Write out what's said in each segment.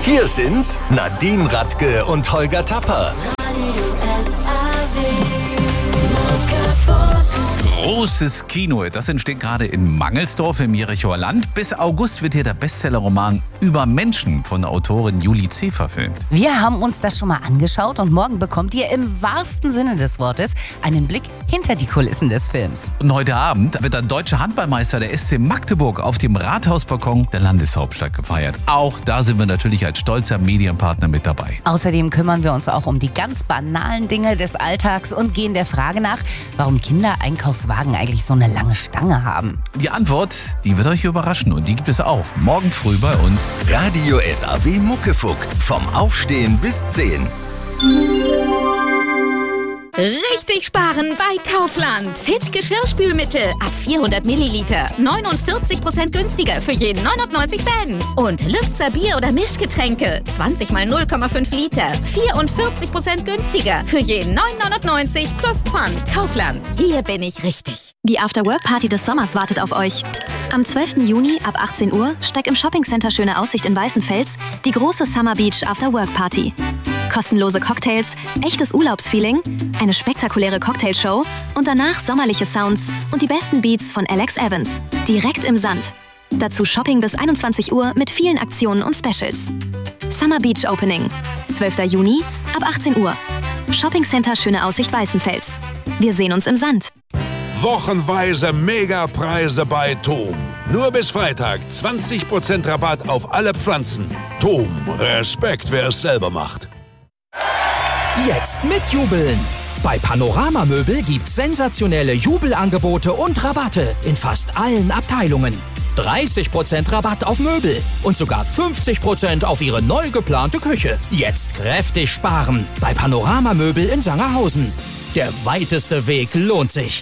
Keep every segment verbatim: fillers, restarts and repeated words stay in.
Hier sind Nadine Radke und Holger Tapper. Großes Kino, das entsteht gerade in Mangelsdorf im Jerichower Land. Bis August wird hier der Bestsellerroman Über Menschen von der Autorin Julie C. verfilmt. Wir haben uns das schon mal angeschaut und morgen bekommt ihr im wahrsten Sinne des Wortes einen Blick hinter die Kulissen des Films. Und heute Abend wird der deutsche Handballmeister der S C Magdeburg auf dem Rathausbalkon der Landeshauptstadt gefeiert. Auch da sind wir natürlich als stolzer Medienpartner mit dabei. Außerdem kümmern wir uns auch um die ganz banalen Dinge des Alltags und gehen der Frage nach, warum Kinder Einkaufswagen eigentlich so eine lange Stange haben. Die Antwort, die wird euch überraschen und die gibt es auch morgen früh bei uns. Radio S A W Muckefuck. Vom Aufstehen bis zehn. Richtig sparen bei Kaufland. Fit Geschirrspülmittel ab vierhundert Milliliter. neunundvierzig Prozent günstiger für jeden neunundneunzig Cent. Und Lübzer Bier- oder Mischgetränke. zwanzig mal null Komma fünf Liter. vierundvierzig Prozent günstiger für jeden neun neunundneunzig plus Pfand. Kaufland. Hier bin ich richtig. Die After-Work-Party des Sommers wartet auf euch. Am zwölften Juni ab achtzehn Uhr steigt im Shoppingcenter Schöne Aussicht in Weißenfels die große Summer Beach After-Work-Party. Kostenlose Cocktails, echtes Urlaubsfeeling, eine spektakuläre Cocktailshow und danach sommerliche Sounds und die besten Beats von Alex Evans. Direkt im Sand. Dazu Shopping bis einundzwanzig Uhr mit vielen Aktionen und Specials. Summer Beach Opening. zwölften Juni ab achtzehn Uhr. Shoppingcenter Schöne Aussicht Weißenfels. Wir sehen uns im Sand. Wochenweise Megapreise bei Tom. Nur bis Freitag zwanzig Prozent Rabatt auf alle Pflanzen. Tom, Respekt, wer es selber macht. Jetzt mitjubeln! Bei Panorama Möbel gibt's sensationelle Jubelangebote und Rabatte in fast allen Abteilungen. dreißig Prozent Rabatt auf Möbel und sogar fünfzig Prozent auf Ihre neu geplante Küche. Jetzt kräftig sparen bei Panorama Möbel in Sangerhausen. Der weiteste Weg lohnt sich.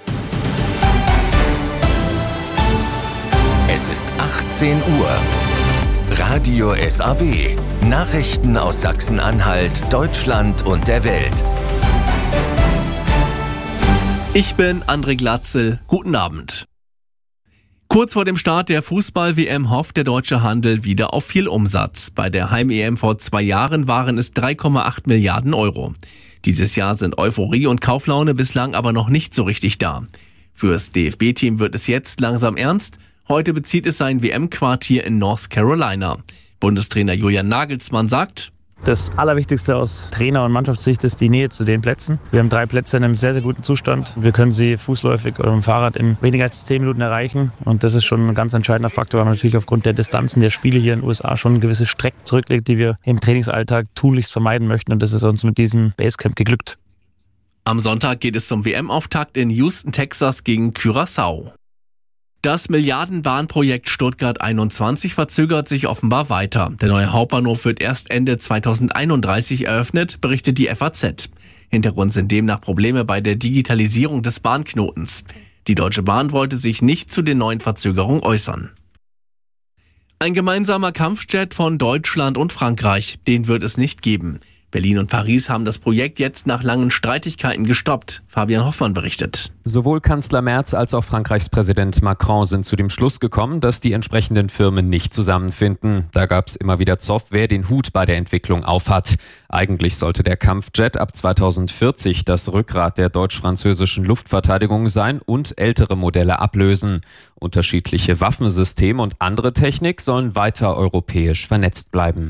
Es ist achtzehn Uhr. Radio S A W. Nachrichten aus Sachsen-Anhalt, Deutschland und der Welt. Ich bin André Glatzel. Guten Abend. Kurz vor dem Start der Fußball-W M hofft der deutsche Handel wieder auf viel Umsatz. Bei der Heim-E M vor zwei Jahren waren es drei Komma acht Milliarden Euro. Dieses Jahr sind Euphorie und Kauflaune bislang aber noch nicht so richtig da. Fürs D F B-Team wird es jetzt langsam ernst. Heute bezieht es sein W M-Quartier in North Carolina. Bundestrainer Julian Nagelsmann sagt: Das Allerwichtigste aus Trainer- und Mannschaftssicht ist die Nähe zu den Plätzen. Wir haben drei Plätze in einem sehr, sehr guten Zustand. Wir können sie fußläufig oder mit dem Fahrrad in weniger als zehn Minuten erreichen. Und das ist schon ein ganz entscheidender Faktor, weil man natürlich aufgrund der Distanzen der Spiele hier in den U S A schon gewisse Strecken zurücklegt, die wir im Trainingsalltag tunlichst vermeiden möchten. Und das ist uns mit diesem Basecamp geglückt. Am Sonntag geht es zum W M-Auftakt in Houston, Texas gegen Curaçao. Das Milliardenbahnprojekt Stuttgart einundzwanzig verzögert sich offenbar weiter. Der neue Hauptbahnhof wird erst Ende zweitausendeinunddreißig eröffnet, berichtet die F A Z. Hintergrund sind demnach Probleme bei der Digitalisierung des Bahnknotens. Die Deutsche Bahn wollte sich nicht zu den neuen Verzögerungen äußern. Ein gemeinsamer Kampfjet von Deutschland und Frankreich, den wird es nicht geben. Berlin und Paris haben das Projekt jetzt nach langen Streitigkeiten gestoppt. Fabian Hoffmann berichtet. Sowohl Kanzler Merz als auch Frankreichs Präsident Macron sind zu dem Schluss gekommen, dass die entsprechenden Firmen nicht zusammenfinden. Da gab es immer wieder Zoff, wer den Hut bei der Entwicklung aufhat. Eigentlich sollte der Kampfjet ab zweitausendvierzig das Rückgrat der deutsch-französischen Luftverteidigung sein und ältere Modelle ablösen. Unterschiedliche Waffensysteme und andere Technik sollen weiter europäisch vernetzt bleiben.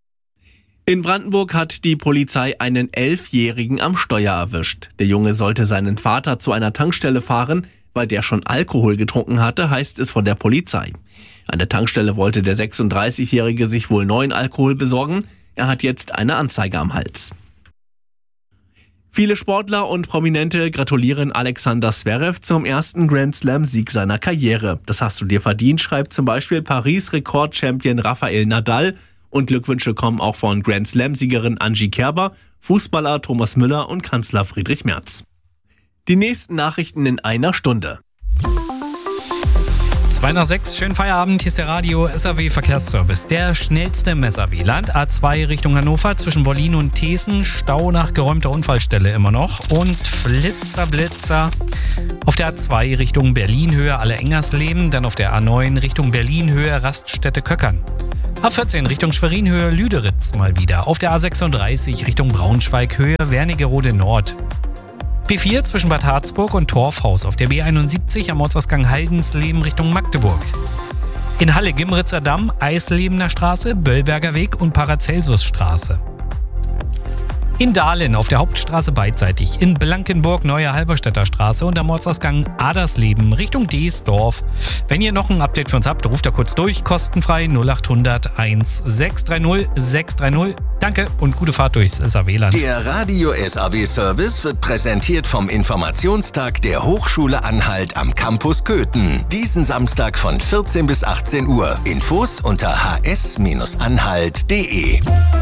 In Brandenburg hat die Polizei einen Elfjährigen am Steuer erwischt. Der Junge sollte seinen Vater zu einer Tankstelle fahren, weil der schon Alkohol getrunken hatte, heißt es von der Polizei. An der Tankstelle wollte der sechsunddreißigjährige sich wohl neuen Alkohol besorgen. Er hat jetzt eine Anzeige am Hals. Viele Sportler und Prominente gratulieren Alexander Zverev zum ersten Grand-Slam-Sieg seiner Karriere. Das hast du dir verdient, schreibt zum Beispiel Paris-Rekord-Champion Rafael Nadal. Und Glückwünsche kommen auch von Grand-Slam-Siegerin Angie Kerber, Fußballer Thomas Müller und Kanzler Friedrich Merz. Die nächsten Nachrichten in einer Stunde. zwei nach sechs, schönen Feierabend, hier ist der Radio S A W Verkehrsservice. Der schnellste im S A W-Land, A zwei Richtung Hannover, zwischen Wollin und Thesen, Stau nach geräumter Unfallstelle immer noch. Und Flitzer, Blitzer auf der A zwei Richtung Berlin-Höhe Alle-Engersleben, dann auf der A neun Richtung Berlin-Höhe Raststätte Köckern. A vierzehn Richtung Schwerin, Höhe Lüderitz mal wieder. Auf der A sechsunddreißig Richtung Braunschweig, Höhe Wernigerode Nord. B vier zwischen Bad Harzburg und Torfhaus. Auf der B einundsiebzig am Ortsausgang Haldensleben Richtung Magdeburg. In Halle Gimritzer Damm, Eislebener Straße, Böllberger Weg und Paracelsusstraße. In Dahlen auf der Hauptstraße beidseitig, in Blankenburg Neue Halberstädter Straße und am Ortsausgang Adersleben Richtung Deesdorf. Wenn ihr noch ein Update für uns habt, ruft da kurz durch, kostenfrei null acht hundert eins sechs drei null sechs drei null. Danke und gute Fahrt durchs S A W-Land. Der Radio S A W-Service wird präsentiert vom Informationstag der Hochschule Anhalt am Campus Köthen. Diesen Samstag von vierzehn bis achtzehn Uhr. Infos unter h s anhalt punkt d e.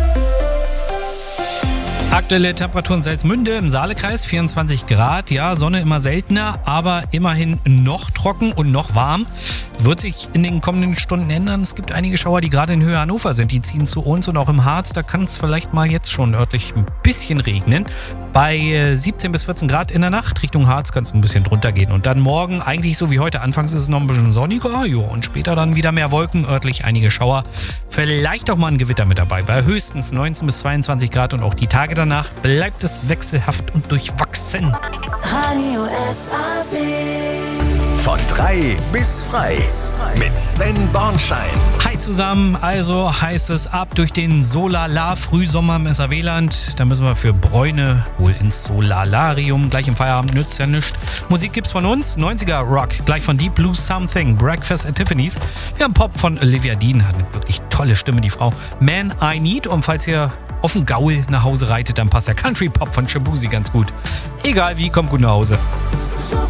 Aktuelle Temperaturen Salzmünde im Saalekreis, vierundzwanzig Grad. Ja, Sonne immer seltener, aber immerhin noch trocken und noch warm. Wird sich in den kommenden Stunden ändern. Es gibt einige Schauer, die gerade in Höhe Hannover sind. Die ziehen zu uns und auch im Harz. Da kann es vielleicht mal jetzt schon örtlich ein bisschen regnen. Bei siebzehn bis vierzehn Grad in der Nacht Richtung Harz kann es ein bisschen drunter gehen. Und dann morgen eigentlich so wie heute. Anfangs ist es noch ein bisschen sonniger. Jo, und später dann wieder mehr Wolken, örtlich einige Schauer. Vielleicht auch mal ein Gewitter mit dabei. Bei höchstens neunzehn bis zweiundzwanzig Grad und auch die Tage danach bleibt es wechselhaft und durchwachsen. Radio S A W. Von drei bis frei mit Sven Bornschein. Hi zusammen, also heißt es ab durch den Solala-Frühsommer im S A W-Land. Da müssen wir für Bräune wohl ins Solalarium. Gleich im Feierabend nützt ja nichts. Musik gibt's von uns, neunziger Rock, gleich von Deep Blue Something, Breakfast at Tiffany's. Wir haben Pop von Olivia Dean, hat eine wirklich tolle Stimme, die Frau. Man I Need, und falls ihr auf den Gaul nach Hause reitet, dann passt der Country Pop von Shabuzi ganz gut. Egal wie, kommt gut nach Hause.